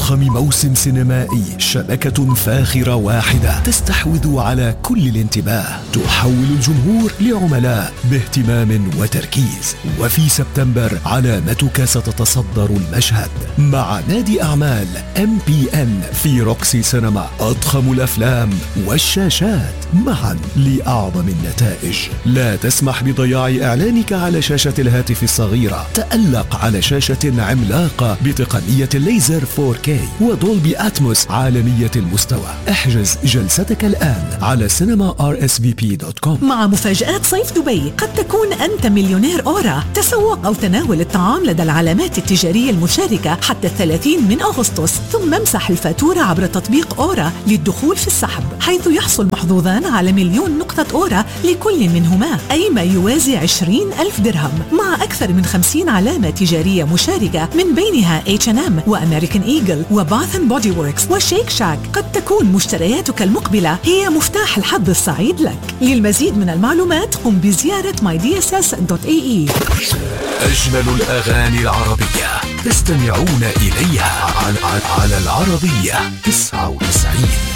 أضخم موسم سينمائي، شبكة فاخرة واحدة تستحوذ على كل الانتباه، تحول الجمهور لعملاء باهتمام وتركيز. وفي سبتمبر علامتك ستتصدر المشهد مع نادي أعمال MPN في روكسي سينما، أضخم الأفلام والشاشات معا لأعظم النتائج. لا تسمح بضياع إعلانك على شاشة الهاتف الصغيرة، تألق على شاشة عملاقة بتقنية الليزر 4K ودولبي أتموس عالمية المستوى. احجز جلستك الآن على cinema.rsvp.com. مع مفاجآت صيف دبي قد تكون أنت مليونير أورا. تسوق أو تناول الطعام لدى العلامات التجارية المشاركة حتى 30 من أغسطس، ثم امسح الفاتورة عبر تطبيق أورا للدخول في السحب، حيث يحصل محظوظان على 1,000,000 نقطة أورا لكل منهما، أي ما يوازي 20,000 درهم، مع أكثر من 50 علامة تجارية مشاركة من بينها H&M وأمريكان إيجل وباث & بودي ووركس وشيك شاك. قد تكون مشترياتك المقبلة هي مفتاح الحظ السعيد لك. للمزيد من المعلومات قم بزيارة mydss.ae. أجمل الأغاني العربية تستمعون إليها على العربية 99.